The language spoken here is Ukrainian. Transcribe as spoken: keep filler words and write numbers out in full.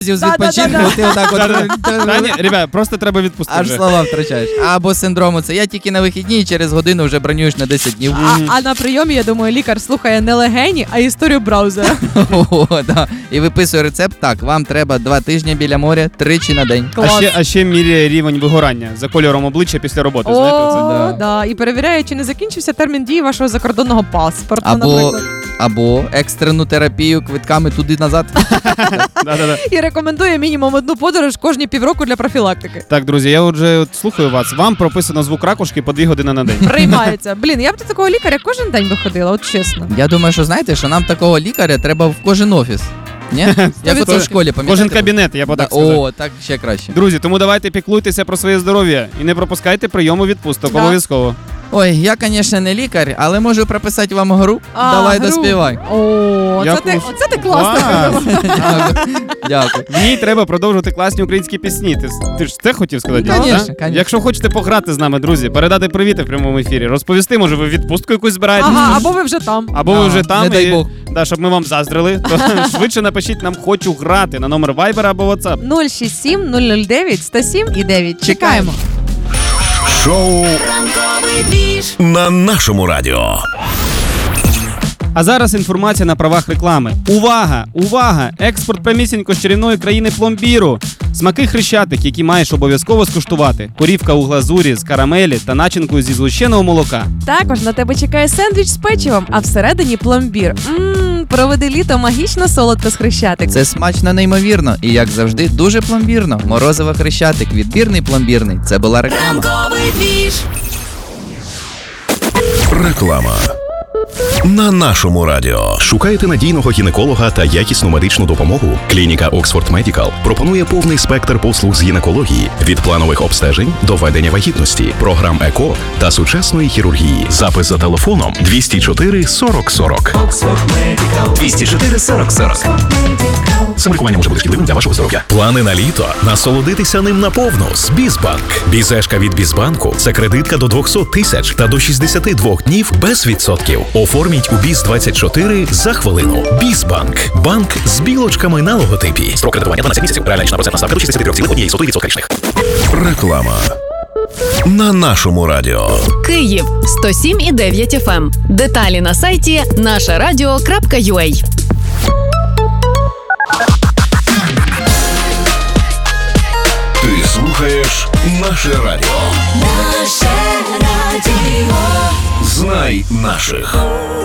з відпочинку, ти отак от... Та ні, ребят, просто треба відпустити. Аж слова втрачаєш. Або синдрому це я тільки на вихідні і через годину вже бронюєш на десять днів. А, а на прийомі, я думаю, лікар слухає не легені, а історію браузера. О, да. І виписує рецепт. Так, вам треба два тижні біля моря, тричі на день. А ще, а ще міряє рівень вигорання за кольором обличчя після роботи, знаєте О, оце? Да. да. І перевіряє, чи не закінчився термін дії вашого закордонного паспорту, Або, наприклад. або екстрену терапію квитками туди-назад. Да-да-да. І рекомендує мінімум одну подорож кожні півроку для профілактики. Так, друзі, я отже от слухаю вас. Вам прописано звук ракушки по дві години на день. Приймається. Блін, я б до такого лікаря кожен день виходила, от чесно. Я думаю, що знаєте, що нам такого лікаря треба в кожен офіс. Ні? Як ото в школі, пам'ятаєте? Кожен кабінет, я б так сказав. О, так ще краще. Друзі, тому давайте піклуйтеся про своє здоров'я і не пропускайте прийому відпусток, Да. обов'язково. Ой, я, звісно, не лікар, але можу прописати вам гру. А, Давай гру. доспівай. О, це Яку ти, ж- оце ти класно Клас. придумав. Дякую. Дякую. В ній треба продовжувати класні українські пісні. Ти, ти ж це хотів сказати? Ну, конечно, да? конечно. Якщо хочете пограти з нами, друзі, передати привіти в прямому ефірі, розповісти, може ви відпустку якусь збираєтесь, Ага, або ви вже там. або ви вже там, не дай і, Бог. да, щоб ми вам заздрили, то швидше напишіть нам «хочу грати» на номер Viber або WhatsApp. нуль шість сім нуль нуль дев'ять сто сім і дев'ять. Чекаємо. Шоу на нашому радіо. А зараз інформація на правах реклами. Увага! Увага! Експорт прямісінько з чарівної країни пломбіру. Смаки Хрещатик, які маєш обов'язково скуштувати. Корівка у глазурі з карамелі та начинкою зі згущеного молока. Також на тебе чекає сендвіч з печивом, а всередині пломбір. Ммм, проведи літо магічно солодко з Хрещатик. Це смачно неймовірно і, як завжди, дуже пломбірно. Морозиво Хрещатик, відбірний пломбірний. Це була реклама. Реклама. На нашому радіо. Шукаєте надійного гінеколога та якісну медичну допомогу? Клініка Oxford Medical пропонує повний спектр послуг з гінекології від планових обстежень до ведення вагітності, програм ЕКО та сучасної хірургії. Запис за телефоном двісті чотири сорок сорок. двісті чотири сорок сорок. Самолікування може бути шкідливим для вашого здоров'я. Плани на літо. Насолодитися ним наповну з Бізбанк. Бізешка від Бізбанку – це кредитка до двісті тисяч та до шістдесят два днів без відсотків. Оформіть у Біз двадцять чотири за хвилину. Бізбанк. Банк з білочками на логотипі. Строк кредитування дванадцять місяців. Реальна річна процентна ставка до шістдесят три цілих одна сотих відсотка річних. Реклама. На нашому радіо. Київ сто сім і дев'ять еф ем. Деталі на сайті наша радіо крапка ю а. Ти слухаєш наше радіо. Наше радіо. Знай наших.